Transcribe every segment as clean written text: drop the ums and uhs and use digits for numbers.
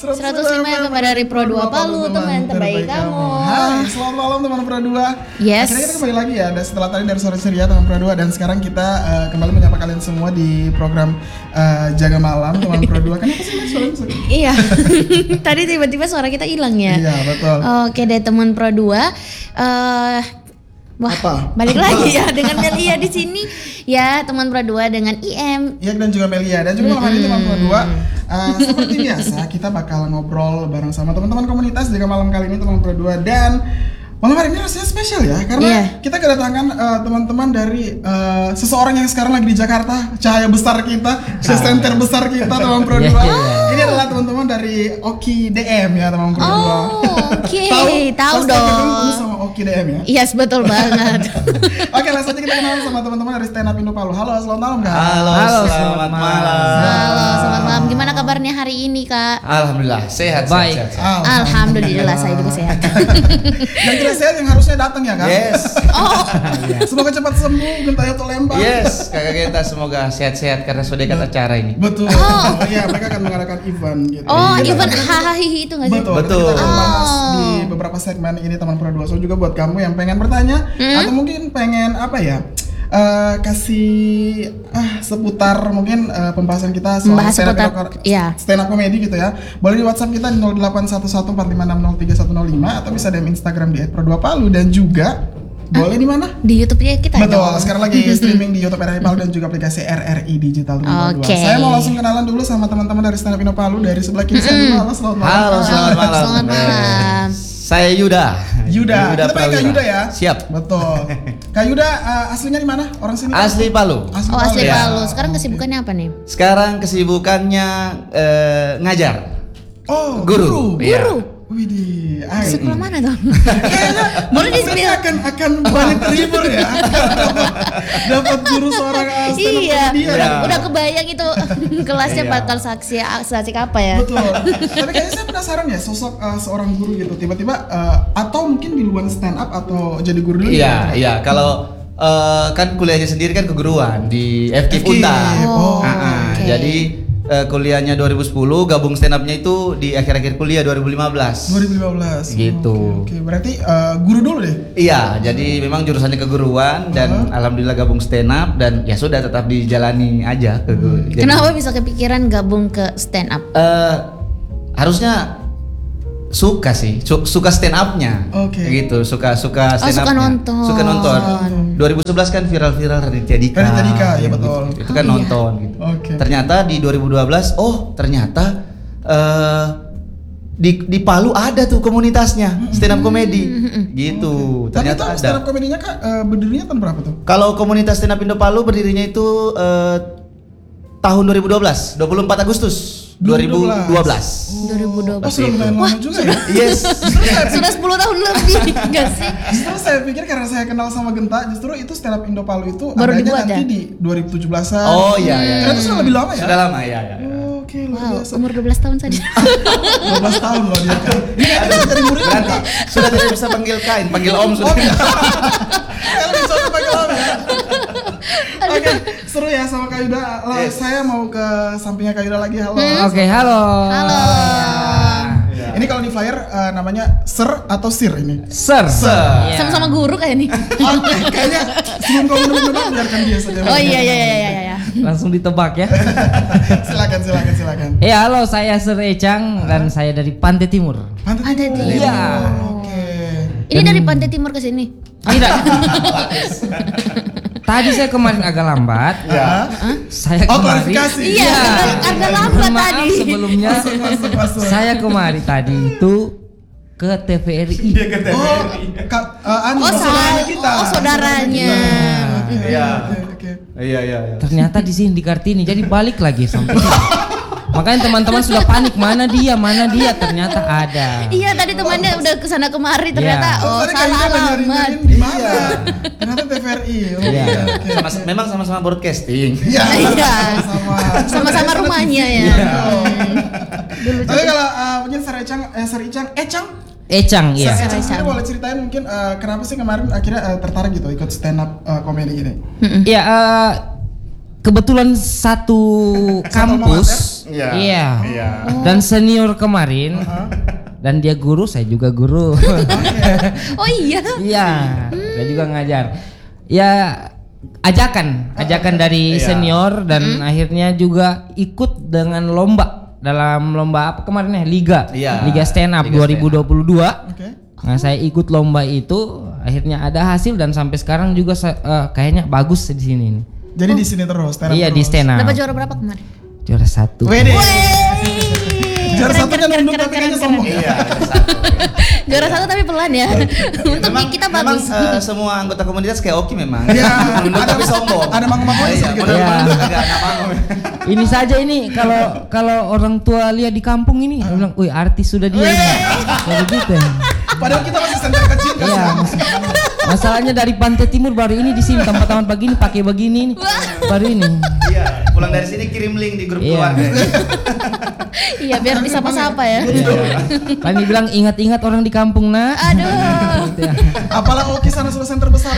105 FM dari Pro 2 Palu, teman terbaik kamu. Hai, selamat malam teman Pro 2. Yes. Akhirnya kita kembali lagi ya, setelah tadi dari sore ceria teman Pro 2. Dan sekarang kita kembali menyapa kalian semua di program Jaga Malam teman Pro 2. Kenapa sih suaranya sakit? Iya. Tadi tiba-tiba suara kita hilang ya. Iya, betul. Oke deh teman Pro 2. Wah, balik lagi ya dengan Melia di sini ya teman Pro 2 dengan IM. Iya, dan juga Melia dan juga malam ini teman Pro 2. Seperti biasa kita bakal ngobrol bareng sama teman-teman komunitas Jaga Malam kali ini teman Pro 2. Dan malam hari ini rasanya spesial ya karena kita kedatangan teman-teman dari seseorang yang sekarang lagi di Jakarta, cahaya besar kita, center besar kita teman Pro 2. Ini adalah teman-teman dari Oki DM ya teman Pro 2. Oke, tahu dong. Sama Oki DM ya. Yes, betul banget. Oke, langsung aja kita kenalan sama teman-teman dari Stand Up Indo Palu. Halo, selamat malam Kak. Halo, selamat malam. Halo, selamat malam. Gimana kabarnya hari ini Kak? Alhamdulillah sehat. Baik. Alhamdulillah saya juga sehat. Yang tidak sehat yang harusnya datang ya Kak. Yes. Semoga cepat sembuh, gentaya tuh lempar. Yes, kakak kita semoga sehat-sehat karena sudah dekat acara ini. Betul. Iya, mereka akan mengadakan event gitu. Oh, event hahaha itu nggak sih? Betul. Kita akan bahas di beberapa segmen ini teman Pro 2. So juga buat kamu yang pengen bertanya atau mungkin pengen apa ya? Kasih seputar mungkin pembahasan kita soal stand up comedy gitu ya. Boleh di WhatsApp kita di 081145603105 atau bisa DM Instagram di @pro2palu dan juga boleh di mana? Di YouTube ya kita. Betul, sekarang lagi streaming di YouTube RRI Palu dan juga aplikasi RRI Digital Teman Pro 2. Saya mau langsung kenalan dulu sama teman-teman dari Stand Up Indo Palu dari sebelah kiri saya dulu. Halo, selamat malam. Halo, selamat malam. Selamat malam. Saya Yuda. Kita pakai Kak Yuda ya? Siap. Betul. Kak Yuda aslinya di mana? Orang sini? Asli Palu. Asli Ya. Palu. Sekarang kesibukannya apa nih? Sekarang kesibukannya ngajar. Oh, Guru. Widih. Sekolah mana dong? Kayaknya Boleh di-spill. akan banyak terhibur ya. Dapat guru seorang stand up Iya, comedian. udah kebayang itu kelasnya bakal saksi apa ya? Betul. Tapi kayaknya saya penasaran ya sosok seorang guru gitu. Tiba-tiba atau mungkin di luar stand up atau jadi guru dulu. Iya. Kalau kan kuliahnya sendiri kan keguruan di FKIP Untar. Oke. Jadi kuliahnya 2010, gabung stand up-nya itu di akhir-akhir kuliah 2015. 2015. Gitu. Oke. Berarti guru dulu deh. Iya, jadi memang jurusannya keguruan dan alhamdulillah gabung stand up dan ya sudah tetap dijalani aja ke jadi, Kenapa bisa kepikiran gabung ke stand up? harusnya suka sih, suka stand up-nya. Oke. Gitu, suka stand up-nya. Suka nonton. 2011 kan viral Raditya Dika. Raditya Dika, ya betul. Itu kan nonton gitu. Oke. Ternyata di 2012, ternyata di Palu ada tuh komunitasnya stand up comedy. Gitu. Tapi itu Ternyata stand up ada. comedy-nya Kak berdirinya tahun berapa tuh? Kalau komunitas stand up Indo Palu berdirinya itu tahun 2012, 24 Agustus 2012. 2012. Oh, sudah lumayan lama juga ya. Yes. Sudah 10 tahun lebih, enggak sih? Justru saya pikir karena saya kenal sama Genta, justru itu stand up Indo Palu itu Baru adanya dibuat nanti ya? di 2017-an. Oh iya. Ternyata sudah lebih lama ya? Sudah lama ya. Oke, luar Wow, biasa. umur 12 tahun saja. 12 tahun loh dia kan. Dia kan bisa jadi murid. Berarti sudah tidak bisa panggil kain, panggil om sudah. Saya lebih suka pakai om ya. Oke, seru ya sama Kak Yuda. Saya mau ke sampingnya Kak Yuda lagi. Halo. Oke, halo. Halo. Ini kalau di flyer namanya Sir atau Sir ini? Sir. Iya. Sama-sama guru kayak nih. Oke, kayaknya sebelum kamu menebak biarkan dia saja. Oh iya. Langsung ditebak ya. Silakan. Ya, halo, saya Sir Ecang dan saya dari Pantai Timur. Pantai Ada Timur. di. Iya. Oke. Ini dari Pantai Timur ke sini. Tidak. Tadi saya kemarin agak lambat. Ya. Saya Oh, kemari. klarifikasi. Iya, agak lambat Maaf tadi. sebelumnya. Masuk. Saya kemari tadi itu ke TVRI. Oh, saudaranya kita. Oh, saudaranya. Iya. Oke. Iya. Ternyata di sini di Kartini. Jadi balik lagi sampai sini. Makanya teman-teman sudah panik, mana dia, ternyata ada. Iya, tadi temannya udah kesana kemari ternyata Tadi Kak salah Yuda alamat. nyari-nyariin di mana? Ternyata TVRI. Iya. Oke. Memang sama-sama broadcasting. Iya. Iya. Sama. Sama-sama rumahnya ya. Tapi kalau mungkin Sir Icang, Ecang, iya. Saya boleh ceritain mungkin kenapa sih kemarin akhirnya tertarik gitu ikut stand up comedy ini? Ya, kebetulan satu kampus Iya. Iya. Iya. Dan senior kemarin. Dan dia guru, saya juga guru. Oh iya. Iya, saya juga ngajar. Ya ajakan dari senior dan akhirnya juga ikut dengan lomba dalam lomba apa kemarin ya Liga Stand Up Liga 2022. Oke. Nah saya ikut lomba itu, akhirnya ada hasil dan sampai sekarang juga kayaknya bagus di sini. Jadi di sini terus, stand up Iya terus. di stand up. Dapat juara berapa kemarin? Juara 1. Wede. Wey. Juara satu kan nunduk tapi kayaknya sombong. Iya. Juara 1 tapi pelan ya. Untuk kita memang bagus. semua anggota komunitas kayak Oki memang. Iya. Nunduk tapi sombong. Ada manggung-manggung Iya, sedikit. model Iya. nunduk agak anak manggung. Ini saja ini kalau orang tua lihat di kampung ini bilang, "Wih, artis sudah dia." Kayak gitu. Padahal kita masih center kecil kan. Iya. Masalahnya dari Pantai Timur baru ini di sini tempat-tempat begini pakai begini nih. Baru ini. Iya, pulang dari sini kirim link di grup Iya. keluarga. Iya biar disapa-sapa ya. Kan dibilang ingat-ingat orang di kampung nak. Aduh. Gitu ya. Apalah Oki sana sudah center besar.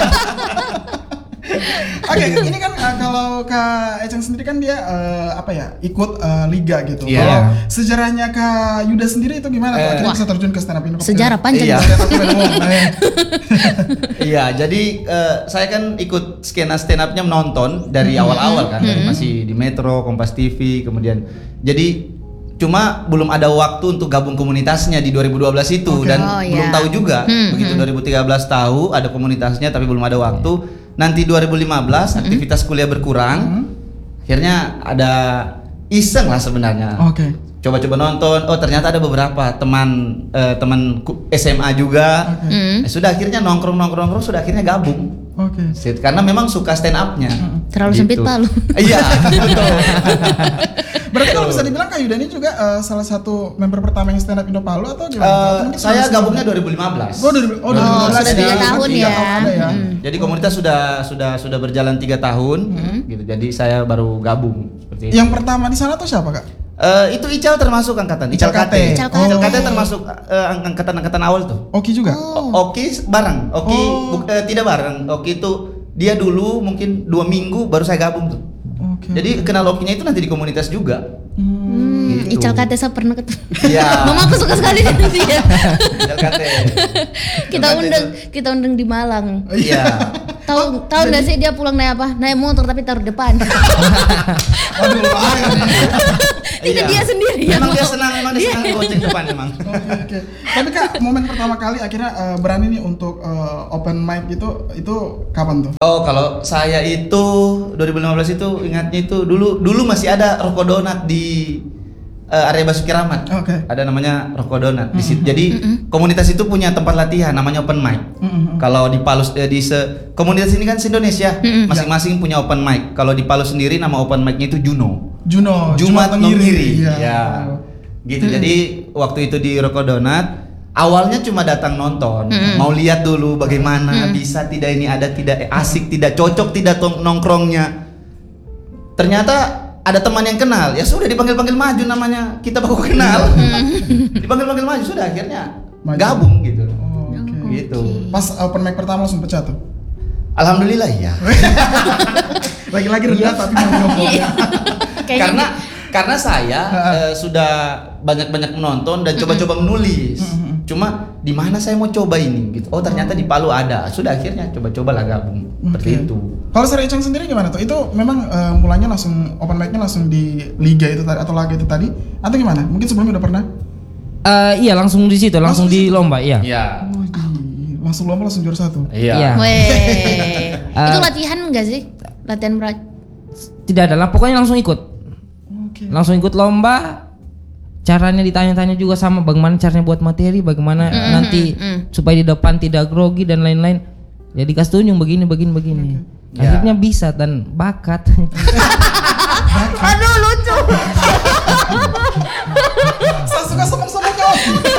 Oke, ini kan kalau Kak Eceng sendiri kan dia ikut liga gitu. Iya. Kalau sejarahnya Kak Yuda sendiri itu gimana? Tuh? Akhirnya bisa terjun ke stand up Indo. Sejarah panjang. Iya. Ya. Iya, jadi saya kan ikut skena stand up-nya menonton dari awal-awal kan, dari masih di Metro, Kompas TV, kemudian jadi cuma belum ada waktu untuk gabung komunitasnya di 2012 itu dan Oh, belum iya. tahu juga. Begitu 2013 tahu ada komunitasnya tapi belum ada waktu. Nanti 2015 aktivitas kuliah berkurang. Akhirnya ada iseng lah sebenarnya. Oke. Coba-coba nonton, oh ternyata ada beberapa teman SMA juga. Sudah akhirnya nongkrong sudah akhirnya gabung. Oke. Karena memang suka stand up-nya. Terlalu sempit Palu. Iya, betul. Berarti kalau bisa dibilang Kak Yuda ini juga salah satu member pertama yang stand up Indo Palu atau gimana? Atau mungkin Saya sebelum- gabungnya 2015. Oh, 2015 sudah 3 tahun ya. Ada ya. Jadi komunitas sudah berjalan 3 tahun gitu. Jadi saya baru gabung seperti itu. Yang pertama di sana tuh siapa Kak? Itu Ical termasuk angkatan Ical KT. Ical KT. Ical KT termasuk angkatan awal tuh. Oki juga. Oki bareng. Oki tidak bareng. Oki itu dia dulu mungkin 2 minggu baru saya gabung tuh. Oke. Jadi kenal Okinya itu nanti di komunitas juga. Gitu. Ical KT saya pernah ketemu. Iya. Mama aku suka sekali dengan dia. Ical KT. Kita undang di Malang. Iya. Tahu nggak sih dia pulang naik apa? Naik motor tapi taruh depan. Waduh, bahaya. Itu Iya. dia sendiri yang Memang dia mau. senang goceng depan memang. Oke. Tapi Kak, momen pertama kali akhirnya berani nih untuk open mic itu kapan tuh? Oh, kalau saya itu 2015 itu ingatnya itu dulu masih ada Rokok Donat di area Basuki Rahmat. Oke. Ada namanya Rokok Donat di situ. Jadi komunitas itu punya tempat latihan namanya open mic. Kalau di Palu komunitas ini kan se-Indonesia, masing-masing punya open mic. Kalau di Palu sendiri nama open mic-nya itu Jumat Nongiri. Iya. Ya. Gitu. Jadi waktu itu di Rokok Donat awalnya cuma datang nonton, mau lihat dulu bagaimana bisa tidak ini ada tidak asik, tidak cocok, tidak nongkrongnya. Ternyata ada teman yang kenal, ya sudah dipanggil-panggil maju namanya, kita baru kenal. Dipanggil-panggil maju sudah akhirnya Maju. gabung gitu. Oh, oke. Gitu. Pas open mic pertama langsung pecah tuh. Alhamdulillah ya. Lagi-lagi rendah tapi mau ngomong. Kayaknya Karena saya sudah banyak-banyak menonton dan coba-coba menulis. Cuma di mana saya mau coba ini gitu. Oh, ternyata di Palu ada. Sudah akhirnya coba-cobalah gabung. Seperti itu. Kalau Sri Eceng sendiri gimana tuh? Itu memang mulanya langsung open mic-nya langsung di liga itu tadi atau laga itu tadi atau gimana? Mungkin sebelumnya udah pernah? Iya langsung di situ, langsung di lomba, iya. Iya. Oh, langsung lomba langsung juara 1. Iya. Weh. Itu latihan enggak sih? Latihan berat. Tidak ada lah, pokoknya langsung ikut. Oke. Langsung ikut lomba. Caranya ditanya-tanya juga sama bagaimana caranya buat materi, bagaimana nanti supaya di depan tidak grogi dan lain-lain. Ya dikasih tunjuk begini. Ya. Akhirnya bisa dan bakat. Aduh lucu. Saya suka sombong-sombongnya.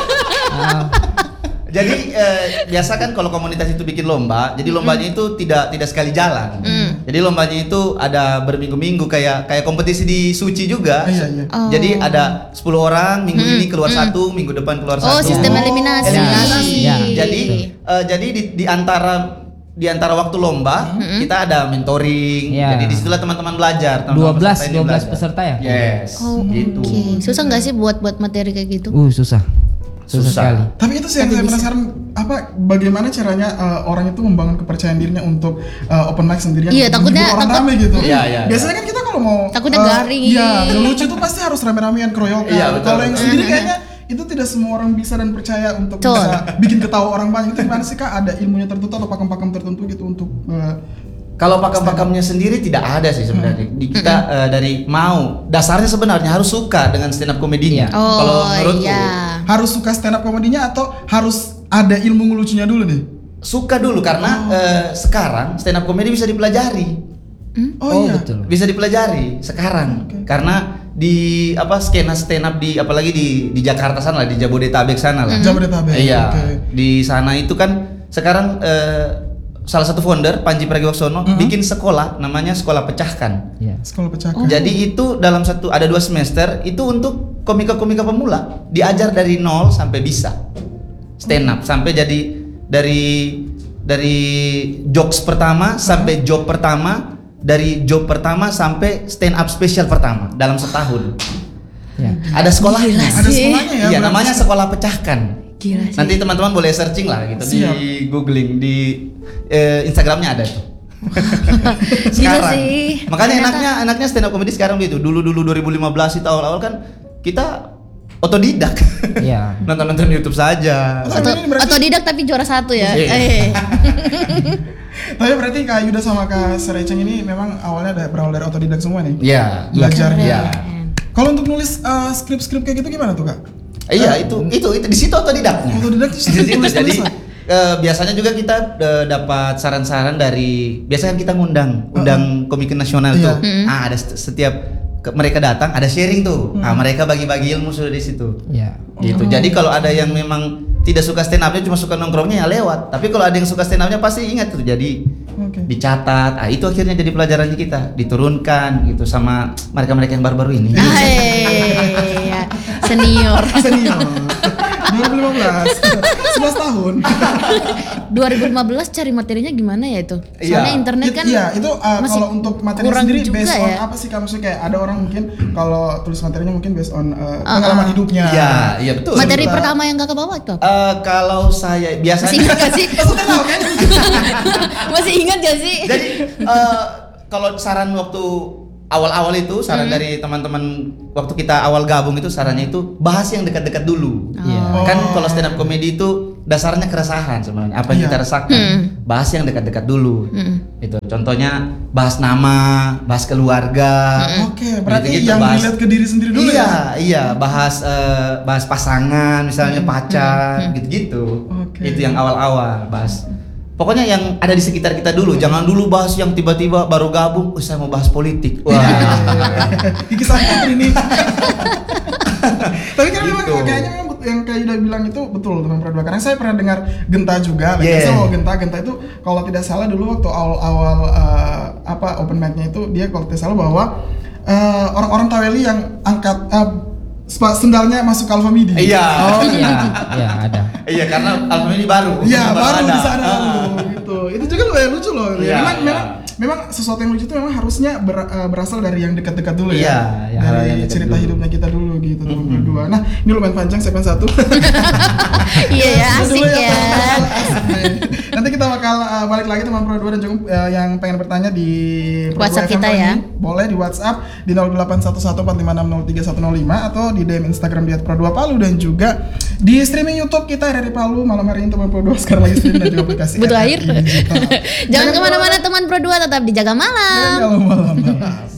Jadi biasa kan kalau komunitas itu bikin lomba, jadi lombanya itu tidak sekali jalan. Jadi lombanya itu ada berminggu-minggu kayak kompetisi di Suci juga. Iya. Oh. Jadi ada 10 orang, minggu ini keluar satu, minggu depan keluar satu. Oh, sistem eliminasi. Eliminasi. Ya. Jadi di antara di antara waktu lomba kita ada mentoring. Ya. Jadi disitulah teman-teman belajar. Teman-teman 12 peserta ya? Yes. Oh, gitu. oke. Susah nggak sih buat materi kayak gitu? Susah. Susah sekali. Tapi itu sih yang saya penasaran, bagaimana caranya orang itu membangun kepercayaan dirinya untuk open mic sendirian. Iya, takutnya orang rame gitu. Iya. Biasanya kan kita kalau mau Takutnya garing. Iya, yang lucu tuh pasti harus rame-ramean keroyokan. Iya, betul, Kalau yang betul. sendiri kayaknya itu tidak semua orang bisa dan percaya untuk Betul. bisa bikin ketawa orang banyak. Itu gimana sih Kak? Ada ilmunya tertentu atau pakem-pakem tertentu gitu untuk Kalau pakem-pakemnya sendiri tidak ada sih sebenarnya. Di kita dari mau dasarnya sebenarnya harus suka dengan stand up komedinya. Oh, Kalau menurutku iya. harus suka stand up komedinya atau harus ada ilmu ngelucunya dulu nih? suka dulu karena sekarang stand up komedi bisa dipelajari. Oh iya. Betul. Bisa dipelajari sekarang karena di skena stand up di apalagi di Jakarta sana lah, di Jabodetabek sana lah. Jabodetabek. Iya. Oke. Di sana itu kan sekarang salah satu founder Panji Pragiwaksono bikin sekolah namanya Sekolah Pecahkan. Iya. Sekolah pecahkan. Jadi itu dalam ada 2 semester itu untuk komika-komika pemula, diajar dari nol sampai bisa stand up, sampai jadi dari jokes pertama sampai job pertama, dari job pertama sampai stand up spesial pertama dalam setahun. Ya. Ada sekolahnya. Gila Ada sih. sekolahnya ya. Iya, berarti? namanya Sekolah Pecahkan. Gila sih. Nanti teman-teman boleh searching lah gitu. Siap. Di googling di Instagramnya ada itu. Gila sih. Makanya Ternyata- enaknya stand up comedy sekarang gitu. Dulu 2015 itu awal-awal kan kita otodidak. Iya. Nonton YouTube saja. Ini berarti- Otodidak tapi juara 1 ya. Iya. Tapi berarti Kak Yuda sama Kak Sereceng ini memang awalnya berawal dari otodidak semua nih. Iya. Belajar. Iya. Kalau untuk nulis skrip-skrip kayak gitu gimana tuh Kak? Iya, itu di situ otodidaknya. Otodidak tuh Di situ. tulis-tulis Jadi lah. biasanya juga kita dapat saran-saran dari biasanya kita ngundang komika nasional Iya. tuh. Ada setiap mereka datang ada sharing tuh. Mereka bagi-bagi ilmu sudah di situ. Iya. Gitu. Jadi kalau ada yang memang tidak suka stand up-nya cuma suka nongkrongnya ya lewat. Tapi kalau ada yang suka stand up-nya pasti ingat tuh. Jadi Oke. dicatat. Itu akhirnya jadi pelajarannya kita, diturunkan gitu sama mereka-mereka yang baru-baru ini. Iya. Senior. Senior. 2015. 11 tahun. 2015 cari materinya gimana ya itu? Soalnya Iya. internet kan Iya, itu masih kalau untuk materi kurang sendiri juga based on ya. apa sih Kak? Maksudnya kayak ada orang mungkin kalau tulis materinya mungkin based on pengalaman hidupnya. Iya, iya betul. Materi Sebentar. pertama yang gak kebawa itu apa? Kalau saya Masih biasanya ingat gak sih? Masih ingat gak sih? jadi kalau saran waktu awal-awal itu saran dari teman-teman waktu kita awal gabung itu sarannya itu bahas yang dekat-dekat dulu. Iya. Kan kalau stand up comedy itu dasarnya keresahan sebenarnya apa yang Iya. kita rasakan. Bahas yang dekat-dekat dulu. Itu contohnya bahas nama, bahas keluarga. Oke, berarti Gitu-gitu, yang bahas- relate ke diri sendiri dulu iya, ya. Iya, bahas pasangan misalnya pacar gitu-gitu. Oke. Itu yang awal-awal bahas. Pokoknya yang ada di sekitar kita dulu, jangan dulu bahas yang tiba-tiba baru gabung, saya mau bahas politik. Wah. Gigi sakit ini. Tapi kan memang Gitu. kayaknya memang yang kayak Yuda bilang itu betul teman Pradua. Karena saya pernah dengar Genta juga. Yeah. Saya mau Genta itu kalau tidak salah dulu waktu awal-awal open mic-nya itu dia kalau tidak salah bahwa orang-orang Taweli yang angkat sendalnya masuk ke Alfa Midi. Iya. Oh iya. Iya ada. Iya, karena album ini baru. Iya, baru ada. di sana gitu. Itu juga lumayan lucu loh. Iya, memang, iya. memang sesuatu yang lucu itu memang harusnya berasal dari yang dekat-dekat dulu Iya, ya. yang hal Dari yang dekat cerita dulu. hidupnya kita dulu gitu teman berdua. Nah, ini lumayan panjang segmen 1. Iya ya, asik ya. Nanti kita bakal balik lagi teman Pro 2 dan juga yang pengen bertanya di Pro 2 WhatsApp FM kita ini, ya. boleh di WhatsApp di 081145603105 atau di DM Instagram di @pro2palu dan juga di streaming YouTube kita RRI Palu malam hari ini teman Pro 2 sekarang lagi stream dan juga aplikasi Butuh RRI air. Digital. Jangan kemana-mana teman Pro 2, tetap dijaga malam. Jangan malam.